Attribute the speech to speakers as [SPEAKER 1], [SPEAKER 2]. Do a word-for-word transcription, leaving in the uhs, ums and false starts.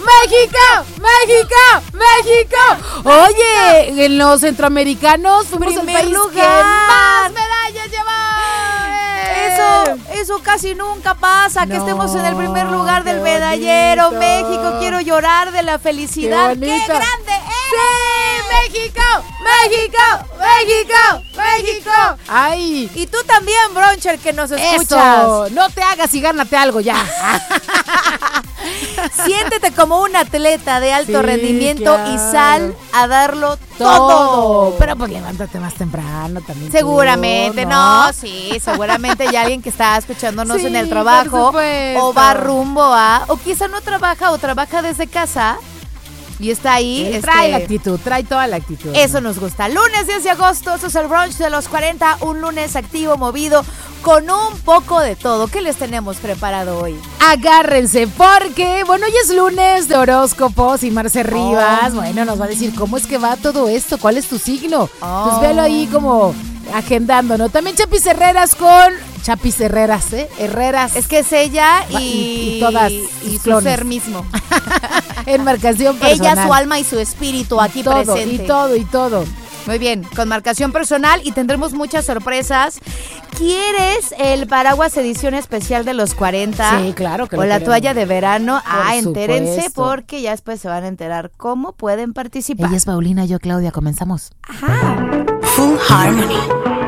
[SPEAKER 1] México, México, México. Oye, en los centroamericanos fuimos el país
[SPEAKER 2] lugar.
[SPEAKER 1] que más medallas llevó.
[SPEAKER 2] Eso, eso casi nunca pasa, que
[SPEAKER 1] No,
[SPEAKER 2] estemos en el primer lugar del
[SPEAKER 1] qué
[SPEAKER 2] medallero.
[SPEAKER 1] bonito.
[SPEAKER 2] México, quiero llorar de la felicidad.
[SPEAKER 1] Qué
[SPEAKER 2] ¡Qué,
[SPEAKER 1] bonito.
[SPEAKER 2] grande eres!
[SPEAKER 1] ¡Sí! ¡México! ¡México! ¡México! ¡México! ¡Ay!
[SPEAKER 2] Y tú también, Broncher, que nos escuchas.
[SPEAKER 1] Eso, no te hagas y gánate algo ya.
[SPEAKER 2] Siéntete como un atleta de alto
[SPEAKER 1] Sí,
[SPEAKER 2] rendimiento
[SPEAKER 1] claro.
[SPEAKER 2] y sal a darlo
[SPEAKER 1] Todo.
[SPEAKER 2] todo.
[SPEAKER 1] Pero pues levántate más temprano también. tú,
[SPEAKER 2] Seguramente, no, sí, seguramente hay alguien que está escuchándonos
[SPEAKER 1] Sí,
[SPEAKER 2] en el
[SPEAKER 1] por
[SPEAKER 2] trabajo
[SPEAKER 1] supuesto.
[SPEAKER 2] o va rumbo a, o quizá no trabaja o trabaja desde casa y está ahí.
[SPEAKER 1] Él
[SPEAKER 2] este,
[SPEAKER 1] trae la actitud, trae toda la actitud.
[SPEAKER 2] Eso
[SPEAKER 1] ¿no?
[SPEAKER 2] nos gusta. Lunes diez de agosto, eso es el brunch de los cuarenta, un lunes activo, movido, con un poco de todo. ¿Qué les tenemos preparado hoy?
[SPEAKER 1] Agárrense porque, bueno, hoy es lunes de horóscopos y Marce Rivas,
[SPEAKER 2] Oh.
[SPEAKER 1] bueno, nos va a decir cómo es que va todo esto, cuál es tu signo.
[SPEAKER 2] Oh.
[SPEAKER 1] Pues véalo ahí como agendando, ¿no? También Chapis Herreras con... Chapis Herreras, ¿eh? Herreras.
[SPEAKER 2] Es que es ella y,
[SPEAKER 1] Y- y todas
[SPEAKER 2] y
[SPEAKER 1] sus
[SPEAKER 2] su
[SPEAKER 1] clones.
[SPEAKER 2] ser mismo.
[SPEAKER 1] En marcación personal.
[SPEAKER 2] Ella, su alma y su espíritu aquí
[SPEAKER 1] todo,
[SPEAKER 2] presente.
[SPEAKER 1] y todo, y todo.
[SPEAKER 2] Muy bien, con marcación personal y tendremos muchas sorpresas. ¿Quieres el paraguas edición especial de los cuarenta?
[SPEAKER 1] Sí, claro que
[SPEAKER 2] O
[SPEAKER 1] lo
[SPEAKER 2] la
[SPEAKER 1] queremos.
[SPEAKER 2] toalla de verano.
[SPEAKER 1] Por
[SPEAKER 2] Ah, entérense
[SPEAKER 1] supuesto.
[SPEAKER 2] porque ya después se van a enterar cómo pueden participar.
[SPEAKER 1] Ella es Paulina, yo Claudia, comenzamos.
[SPEAKER 2] Ajá.
[SPEAKER 3] Full Harmony.